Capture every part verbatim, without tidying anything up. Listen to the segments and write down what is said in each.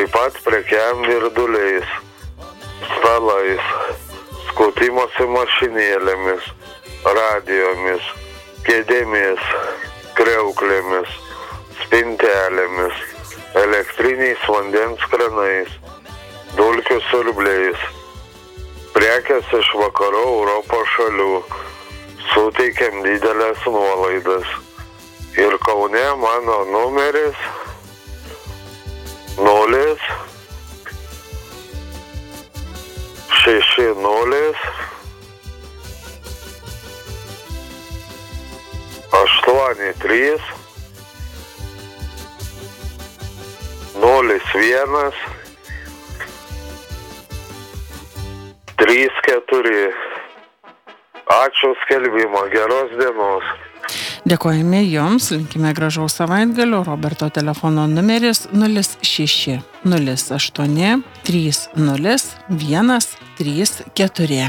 Taip pat prekiam virduliais, stalais, skutimosi mašinėlėmis, radijomis, kėdėmis, kriauklėmis, spintelėmis, elektriniais vandens kranais, dulkių siurbliais. Prekės iš vakarų Europos šalių, suteikiam didelės nuolaidas. Ir Kaune mano numeris nulis šeši nulis aštuoni trys nulis vienas trys keturi. Ačiū skelbimą, geros dienos. Dėkojame Jums, linkime gražaus savaitgalio. Roberto telefono numeris nulis šeši nulis aštuoni trys nulis vienas trys keturi.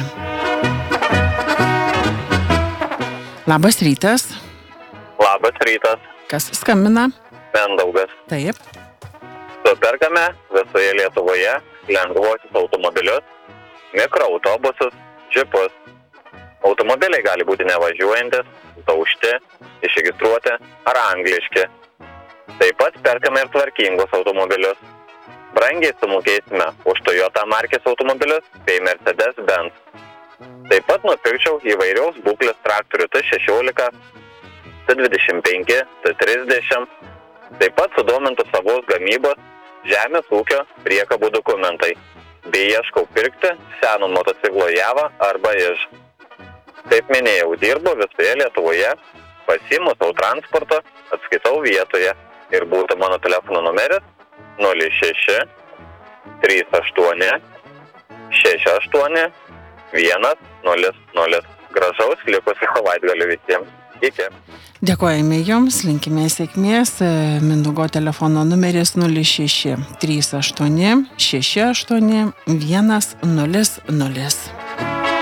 Labas rytas. Labas rytas. Kas skambina? Mindaugas. Taip. Superkame visoje Lietuvoje lengvuosius automobilius, mikroautobusus, džipus. Automobiliai gali būti nevažiuojantis, daužti, išregistruoti ar angliški. Taip pat perkame ir tvarkingus automobilius. Brangiai sumokėsime už Toyota markės automobilius bei Mercedes-Benz. Taip pat nupirkčiau įvairiaus būklės traktorių T šešiolika, T dvidešimt penki, T trisdešimt. Taip pat sudomintų savos gamybos žemės ūkio priekabų dokumentai. Bei ieškau pirkti senų motociklo Java arba Iž. Kaip minėjau, dirbu visoje Lietuvoje, pasiimu savo transportą, atskaitau vietoje ir būtų mano telefono numeris nulis šeši trys aštuoni šeši aštuoni vienas nulis nulis. Gražaus likusio savaitgalio visiems. Iki. Dėkojame Jums, linkime sėkmės. Mindaugo telefono numeris nulis šeši trys aštuoni šeši aštuoni vienas nulis nulis.